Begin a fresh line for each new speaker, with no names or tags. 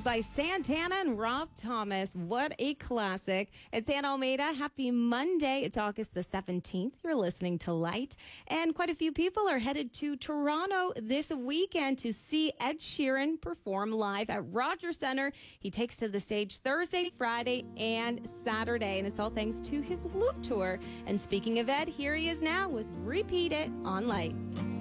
was by Santana and Rob Thomas. What a classic. It's Anna Almeida. Happy Monday. It's August the 17th. You're listening to Light. And quite a few people are headed to Toronto this weekend to see Ed Sheeran perform live at Rogers Centre. He takes to the stage Thursday, Friday, and Saturday. And it's all thanks to his Loop Tour. And speaking of Ed, here he is now with Repeat It on Light.